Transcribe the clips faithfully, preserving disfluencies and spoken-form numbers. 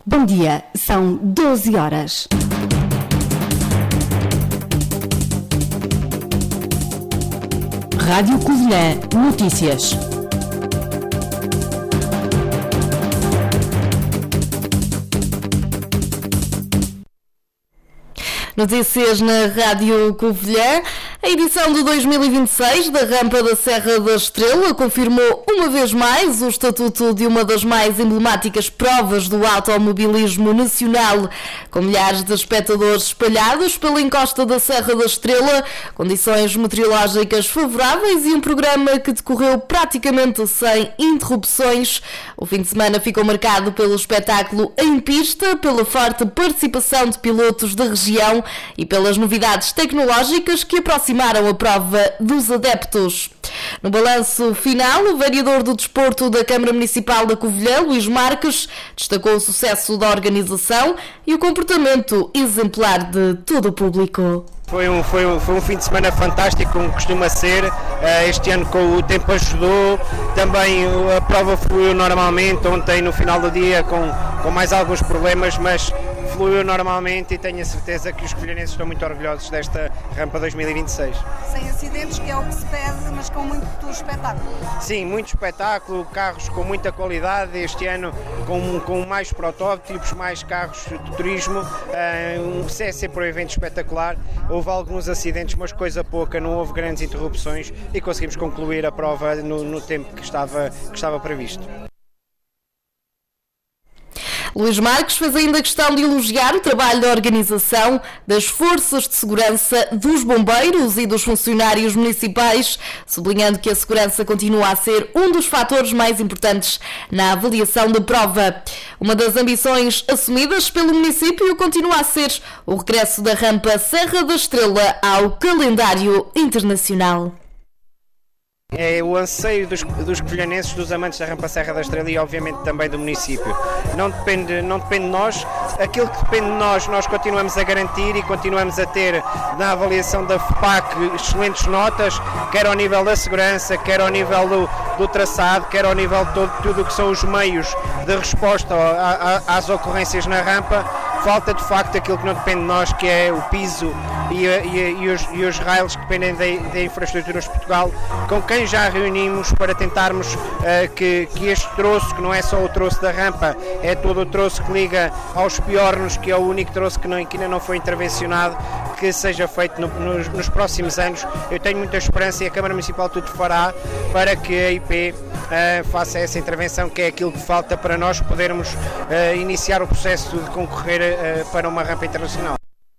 Bom dia, são doze horas. Rádio Covilhã Notícias. Notícias na Rádio Covilhã. A edição de dois mil e vinte e seis da Rampa da Serra da Estrela confirmou uma vez mais o estatuto de uma das mais emblemáticas provas do automobilismo nacional, com milhares de espectadores espalhados pela encosta da Serra da Estrela, condições meteorológicas favoráveis e um programa que decorreu praticamente sem interrupções. O fim de semana ficou marcado pelo espetáculo em pista, pela forte participação de pilotos da região e pelas novidades tecnológicas que aproximaram a prova dos adeptos. No balanço final, o vereador do Desporto da Câmara Municipal da Covilhã, Luís Marques, destacou o sucesso da organização e o comportamento exemplar de todo o público. Foi um, foi, um, foi um fim de semana fantástico, como costuma ser. Este ano com o tempo ajudou, também a prova fluiu normalmente, ontem no final do dia com, com mais alguns problemas, mas fluiu normalmente e tenho a certeza que os covilhanenses estão muito orgulhosos desta Rampa dois mil e vinte e seis. Sem acidentes, que é o que se pede, mas com muito espetáculo. Sim, muito espetáculo, carros com muita qualidade, este ano com, com mais protótipos, mais carros de turismo, um C S C para um evento espetacular. Houve alguns acidentes, mas coisa pouca, não houve grandes interrupções e conseguimos concluir a prova no, no tempo que estava, que estava previsto. Luís Marques fez ainda questão de elogiar o trabalho da organização, das forças de segurança, dos bombeiros e dos funcionários municipais, sublinhando que a segurança continua a ser um dos fatores mais importantes na avaliação da prova. Uma das ambições assumidas pelo município continua a ser o regresso da Rampa Serra da Estrela ao calendário internacional. É o anseio dos, dos covilhanenses, dos amantes da Rampa Serra da Estrela e obviamente também do município. Não depende, não depende de nós, aquilo que depende de nós, nós continuamos a garantir e continuamos a ter na avaliação da F P A C excelentes notas, quer ao nível da segurança, quer ao nível do, do traçado, quer ao nível de todo, tudo o que são os meios de resposta a, a, às ocorrências na rampa. Falta de facto aquilo que não depende de nós, que é o piso e, e, e, os, e os rails que dependem da, da infraestrutura de Portugal, com quem já reunimos para tentarmos uh, que, que este troço, que não é só o troço da rampa, é todo o troço que liga aos piornos, que é o único troço que, não, que ainda não foi intervencionado, que seja feito no, nos, nos próximos anos. Eu tenho muita esperança e a Câmara Municipal tudo fará para que a I P uh, faça essa intervenção, que é aquilo que falta para nós podermos uh, iniciar o processo de concorrer para uma rampa internacional.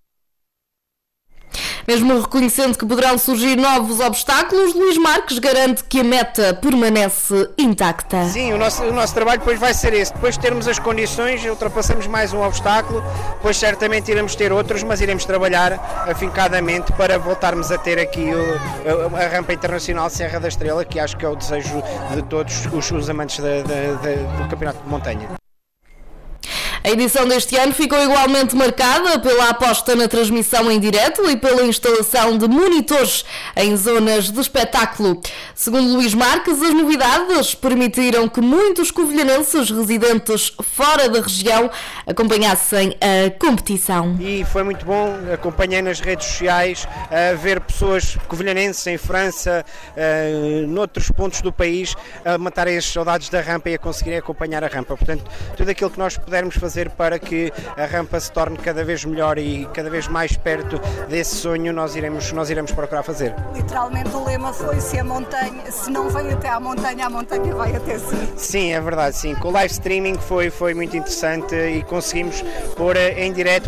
Mesmo reconhecendo que poderão surgir novos obstáculos, Luís Marques garante que a meta permanece intacta. Sim, o nosso, o nosso trabalho depois vai ser esse. Depois de termos as condições, ultrapassamos mais um obstáculo, depois certamente iremos ter outros, mas iremos trabalhar afincadamente para voltarmos a ter aqui o, a, a rampa internacional Serra da Estrela, que acho que é o desejo de todos os, os amantes da, da, da, do campeonato de montanha. A edição deste ano ficou igualmente marcada pela aposta na transmissão em direto e pela instalação de monitores em zonas de espetáculo. Segundo Luís Marques, as novidades permitiram que muitos covilhanenses residentes fora da região acompanhassem a competição. E foi muito bom, acompanhei nas redes sociais, a ver pessoas covilhanenses em França, uh, noutros pontos do país, a matarem as saudades da rampa e a conseguirem acompanhar a rampa. Portanto, tudo aquilo que nós pudermos fazer para que a rampa se torne cada vez melhor e cada vez mais perto desse sonho, nós iremos, nós iremos procurar fazer. Literalmente o lema foi: se a montanha, se não vem até à montanha, a montanha vai até si. Sim, é verdade, sim. Com o live streaming foi, foi muito interessante e conseguimos pôr em direto